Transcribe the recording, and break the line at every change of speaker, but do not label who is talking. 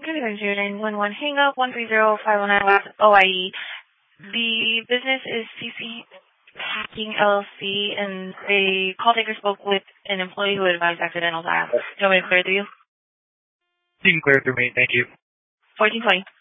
Good evening, 0911. Hang up 130519 West OIE. The business is CC Packing LLC, and the call taker spoke with an employee who advised accidental dial. Do you want me to clear through you?
You can clear through me. Thank you.
1420.